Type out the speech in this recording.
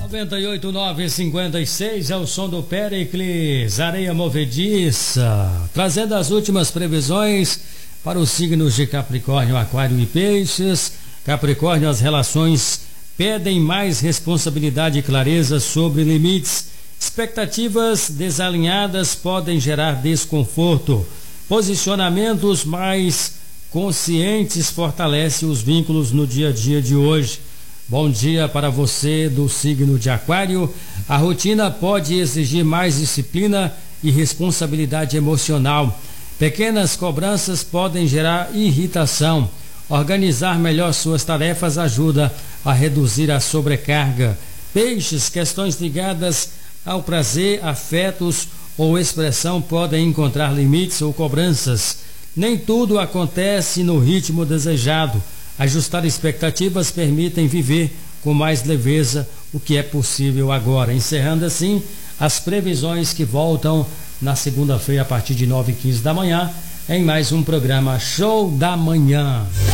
98.956 é o som do Péricles, areia movediça, trazendo as últimas previsões para os signos de Capricórnio, Aquário e Peixes. Capricórnio, as relações pedem mais responsabilidade e clareza sobre limites. Expectativas desalinhadas podem gerar desconforto. Posicionamentos mais conscientes fortalecem os vínculos no dia a dia de hoje. Bom dia para você do signo de Aquário. A rotina pode exigir mais disciplina e responsabilidade emocional. Pequenas cobranças podem gerar irritação. Organizar melhor suas tarefas ajuda a reduzir a sobrecarga. Peixes, questões ligadas ao prazer, afetos ou expressão podem encontrar limites ou cobranças. Nem tudo acontece no ritmo desejado. Ajustar expectativas permitem viver com mais leveza o que é possível agora. Encerrando assim as previsões que voltam na segunda-feira a partir de 9h15 da manhã em mais um programa Show da Manhã.